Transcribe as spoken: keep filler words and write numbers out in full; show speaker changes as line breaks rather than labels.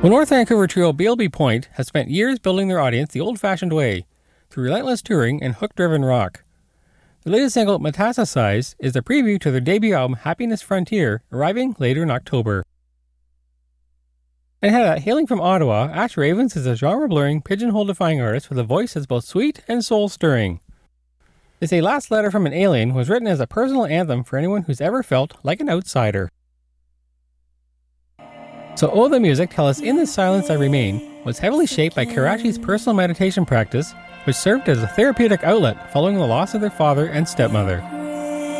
The North Vancouver trio B L B Point has spent years building their audience the old-fashioned way, through relentless touring and hook-driven rock. The latest single, Metastasize, is the preview to their debut album Happiness Frontier, arriving later in October. And Hedda, hailing from Ottawa, Ash Ravens is a genre-blurring, pigeonhole-defying artist with a voice that's both sweet and soul-stirring. They say Last Letter from an Alien was written as a personal anthem for anyone who's ever felt like an outsider. So Oh the Music Tell Us In This Silence I Remain was heavily shaped by Karachi's personal meditation practice, which served as a therapeutic outlet following the loss of their father and stepmother.